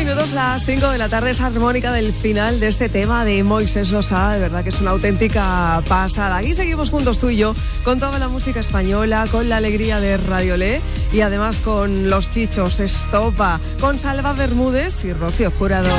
minutos, las 5 de la tarde, es armónica del final de este tema de Moisés Losada. De verdad que es una auténtica pasada. Aquí seguimos juntos tú y yo, con toda la música española, con la alegría de Radiolé y además con los Chichos, Estopa, con Salva Bermúdez y Rocío Jurado.